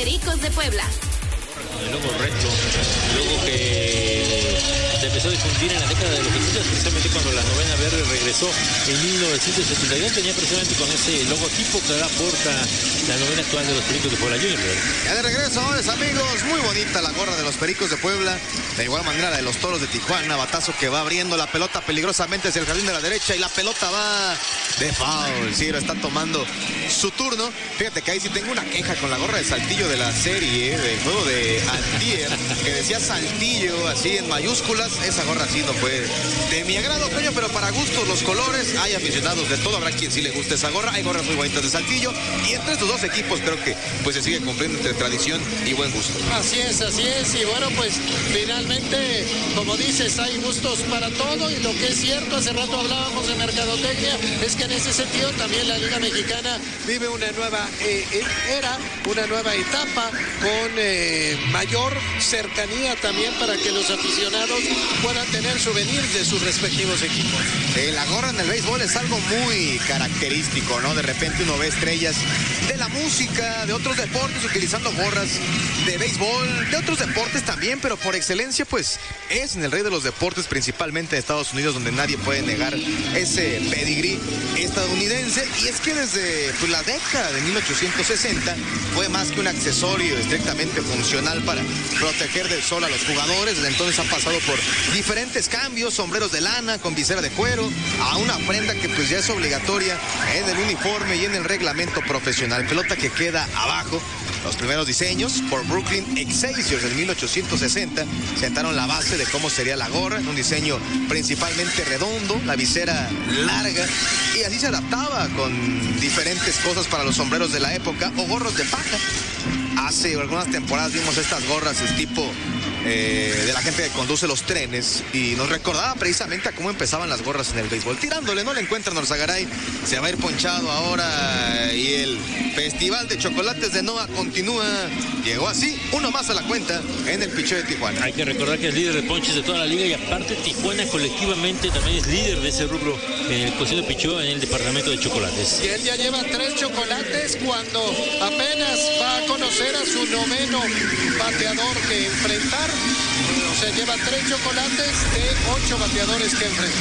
Pericos de Puebla. El logo retro, el logo que se empezó a difundir en la década de los 70, precisamente cuando la novena verde regresó en 1972, tenía precisamente con ese logotipo que da porta la novena actual de los Pericos de Puebla Junior. Ya de regreso, amigos, muy bonita la gorra de los Pericos de Puebla, de igual manera la de los Toros de Tijuana, batazo que va abriendo la pelota peligrosamente hacia el jardín de la derecha y la pelota va de foul. Ciro está tomando su turno. Fíjate que ahí sí tengo una queja con la gorra de Saltillo de la serie, del juego de antier, que decía Saltillo así en mayúsculas. Esa gorra sí no fue de mi agrado, Toño, pero para gustos los colores, hay aficionados de todo, habrá quien sí le guste esa gorra. Hay gorras muy bonitas de Saltillo y entre estos dos equipos creo que pues se sigue cumpliendo entre tradición y buen gusto. Así es, y bueno, pues finalmente, como dices, hay gustos para todo, y lo que es cierto, hace rato hablábamos de mercadotecnia, es que en ese sentido también la Liga Mexicana vive una nueva era, una nueva etapa con mayor cercanía también para que los aficionados puedan tener souvenirs de sus respectivos equipos. La gorra en el béisbol es algo muy característico, ¿no? De repente uno ve estrellas de la música, de otros deportes utilizando gorras de béisbol, de otros deportes también, pero por excelencia pues es en el rey de los deportes, principalmente de Estados Unidos, donde nadie puede negar ese pedigrí estadounidense. Y es que desde pues, la década de 1860 fue más que un accesorio estrictamente funcional para proteger del sol a los jugadores. Desde entonces ha pasado por diferentes cambios, sombreros de lana con visera de cuero, a una prenda que pues ya es obligatoria en el uniforme y en el reglamento profesional. Pelota que queda abajo. Los primeros diseños por Brooklyn Excelsiors en 1860 sentaron la base de cómo sería la gorra, un diseño principalmente redondo, la visera larga, y así se adaptaba con diferentes cosas para los sombreros de la época o gorros de paja. Hace algunas temporadas vimos estas gorras tipo de la gente que conduce los trenes y nos recordaba precisamente a cómo empezaban las gorras en el béisbol. Tirándole, no le encuentran Orzagaray, se va a ir ponchado ahora y el Festival de Chocolates de Noa continúa. Llegó así, uno más a la cuenta en el picheo de Tijuana. Hay que recordar que es líder de ponches de toda la liga y aparte Tijuana colectivamente también es líder de ese rubro en el cuestión de picheo en el departamento de chocolates. Y él ya lleva 3 chocolates cuando apenas va a conocer a su noveno bateador que enfrentar. O sea, lleva 3 chocolates de 8 bateadores que enfrentar.